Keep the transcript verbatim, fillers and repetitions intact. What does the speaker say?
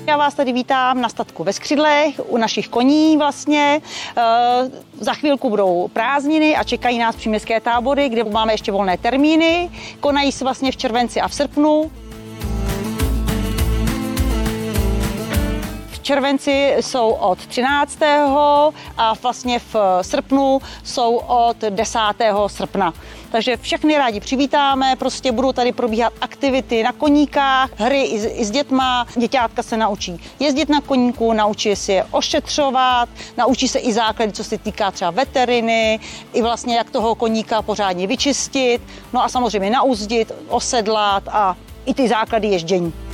Já vás tady vítám na statku ve Skřidlech, u našich koní vlastně. Za chvilku budou prázdniny a čekají nás příměstské tábory, kde máme ještě volné termíny. Konají se vlastně v červenci a v srpnu. V červenci jsou od třináctého a vlastně v srpnu jsou od desátého srpna. Takže všechny rádi přivítáme, prostě budou tady probíhat aktivity na koníkách, hry i s, i s dětma. Děťátka se naučí jezdit na koníku, naučí se je ošetřovat, naučí se i základy, co se týká třeba veteriny, i vlastně jak toho koníka pořádně vyčistit, no a samozřejmě nauzdit, osedlat a i ty základy ježdění.